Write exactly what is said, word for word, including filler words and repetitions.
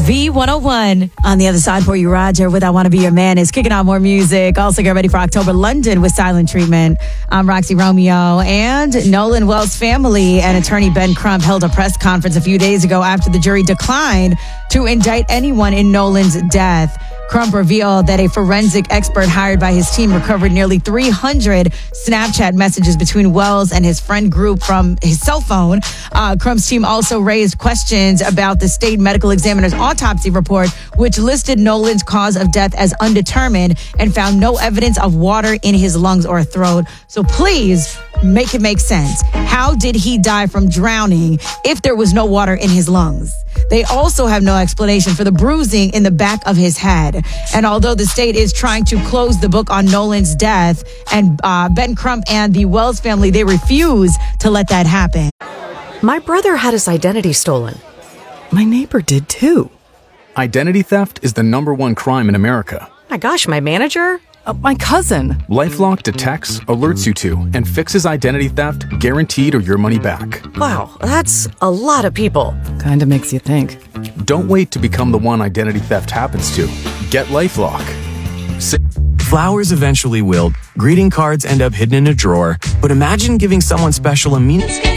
V one oh one. On the other side for you, Roger, with I Want to Be Your Man is kicking out more music. Also, get ready for October London with Silent Treatment. I'm Roxy Romeo. And Nolan Wells' family and attorney Ben Crump held a press conference a few days ago after the jury declined to indict anyone in Nolan's death. Crump revealed that a forensic expert hired by his team recovered nearly three hundred Snapchat messages between Wells and his friend group from his cell phone. Uh, Crump's team also raised questions about the state medical examiner's autopsy report, which listed Nolan's cause of death as undetermined and found no evidence of water in his lungs or throat. So please make it make sense. How did he die from drowning if there was no water in his lungs? They also have no explanation for the bruising in the back of his head. And although the state is trying to close the book on Nolan's death, and uh, Ben Crump and the Wells family, they refuse to let that happen. My brother had his identity stolen. My neighbor did too. Identity theft is the number one crime in America. My gosh, my manager? Uh, my cousin. LifeLock detects, alerts you to, and fixes identity theft, guaranteed or your money back. Wow, that's a lot of people. Kinda makes you think. Don't wait to become the one identity theft happens to. Get LifeLock. Si- Flowers eventually wilt, greeting cards end up hidden in a drawer, but imagine giving someone special a meaning.